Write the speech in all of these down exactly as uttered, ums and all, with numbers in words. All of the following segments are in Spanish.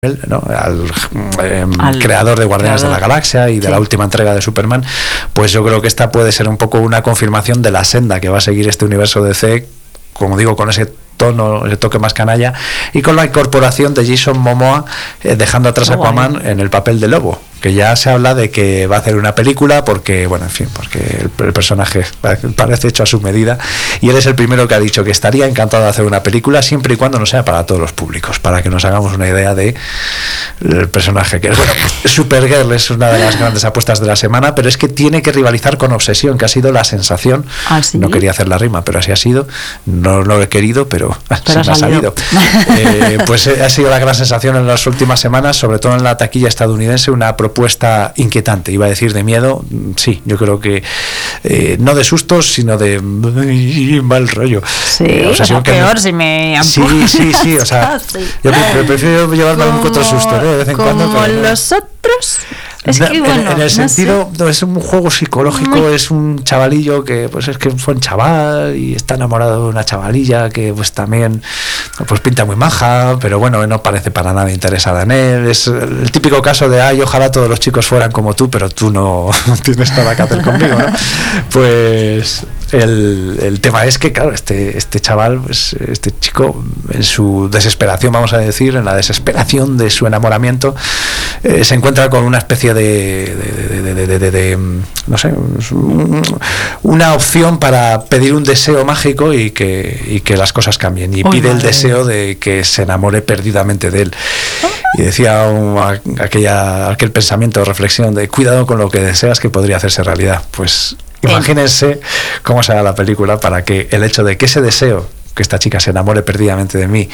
¿no? al, eh, al creador de Guardianes creador. de la Galaxia y de Sí. la última entrega de Superman, pues yo creo que esta puede ser un poco una confirmación de la senda que va a seguir este universo D C, como digo, con ese tono, ese toque más canalla, y con la incorporación de Jason Momoa, eh, dejando atrás a Oh, Aquaman vale. en el papel de Lobo, que ya se habla de que va a hacer una película porque, bueno, en fin, porque el, el personaje parece hecho a su medida, y él es el primero que ha dicho que estaría encantado de hacer una película siempre y cuando no sea para todos los públicos, para que nos hagamos una idea de el personaje que es. Bueno, Supergirl es una de las grandes apuestas de la semana, pero es que tiene que rivalizar con Obsesión, que ha sido la sensación. ¿Ah, sí? No quería hacer la rima, pero así ha sido. No lo he querido, pero, Pero se ha me ha salido. salido. Eh, pues eh, ha sido la gran sensación en las últimas semanas, sobre todo en la taquilla estadounidense, una propuesta inquietante. Iba a decir de miedo, sí, yo creo que eh, no de sustos, sino de mal rollo. Sí, Eh, o sea, Obsesión que peor no- si me Sí, sí, sí, o sea, Sí. yo pre- prefiero llevarme algún otro susto, ¿no? De vez en como cuando. pero no. los otros. Es Na- que, en- bueno, en, no el sé. sentido, no, es un juego psicológico, Muy. es un chavalillo que pues es que fue un chaval y está enamorado de una chavalilla que pues también pues pinta muy maja, pero bueno, no parece para nada interesada en él. Es el típico caso de ay, ojalá todos los chicos fueran como tú, pero tú no tienes nada que hacer conmigo, ¿no? Pues el, el tema es que, claro, este, este chaval, pues, este chico, en su desesperación, vamos a decir, en la desesperación de su enamoramiento, eh, se encuentra con una especie de, de, de, de, de, de, de, no sé, un- una opción para pedir un deseo mágico y que, y que las cosas cambien. Y Uy, pide el madre deseo de que se enamore perdidamente de él. Y decía um, a- aquella, aquel pensamiento o reflexión de cuidado con lo que deseas, que podría hacerse realidad. Pues imagínense cómo será la película para que el hecho de que ese deseo, que esta chica se enamore perdidamente de mí,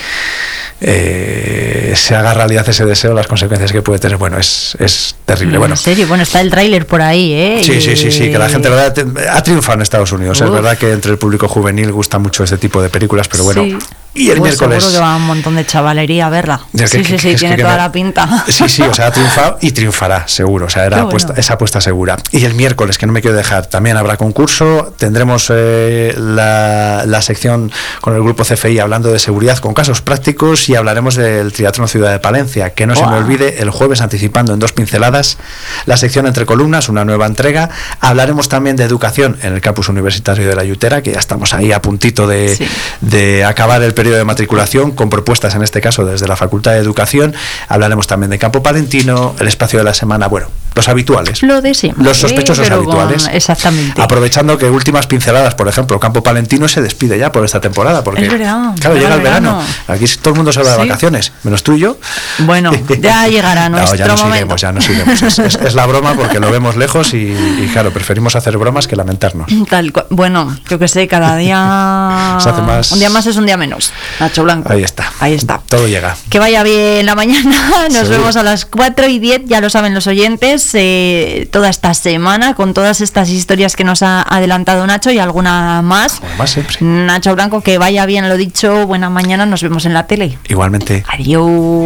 eh, se haga realidad ese deseo, las consecuencias que puede tener, bueno, es, es terrible. Bueno, En serio, bueno, está el tráiler por ahí, ¿eh? sí, Y- sí, sí, sí, que la gente, la verdad, te- ha triunfado en Estados Unidos. Uf. Es verdad que entre el público juvenil gusta mucho este tipo de películas, pero bueno. Sí. Y el Pues miércoles. seguro que va un montón de chavalería a verla. Es que- Sí, sí, que- sí, es tiene que toda me- la pinta. Sí, sí, o sea, ha triunfado y triunfará, seguro. O sea, era Qué apuesta, bueno. esa apuesta segura. Y el miércoles, que no me quiero dejar, también habrá concurso. Tendremos eh, la, la sección con el grupo C F I hablando de seguridad con casos prácticos, y hablaremos del Triatlón Ciudad de Palencia. Que no se me Buah. olvide, el jueves, anticipando en dos pinceladas, la sección Entre Columnas, una nueva entrega. Hablaremos también de educación en el campus universitario de La Yutera, que ya estamos ahí a puntito de, Sí. de acabar el periodo de matriculación, con propuestas en este caso desde la Facultad de Educación. Hablaremos también de Campo Palentino, el espacio de la semana, bueno, los habituales. Lo de siempre. Los sospechosos pero con- habituales. Exactamente. Aprovechando que últimas pinceladas, por ejemplo, Campo Palentino se despide ya por esta temporada, porque Es verdad, claro, llega llega el el verano. verano. Aquí todo el mundo se va de Sí. vacaciones, menos tú y yo. Bueno, ya llegará No, nuestro ya nos momento. iremos, ya nos iremos. Es, es- es la broma porque lo vemos lejos y, y, claro, preferimos hacer bromas que lamentarnos. Tal cua- bueno, yo que sé, cada día. Se hace más- Un día más es un día menos. Nacho Blanco. Ahí está. Ahí está. Todo llega. Que vaya bien la mañana. Nos Seguro. vemos a las cuatro y diez, ya lo saben los oyentes, eh, toda esta semana con todas estas historias que nos ha adelantado Nacho y alguna más. Como más siempre. Nacho Blanco, que vaya bien, lo dicho, buena mañana, nos vemos en la tele. Igualmente. Adiós.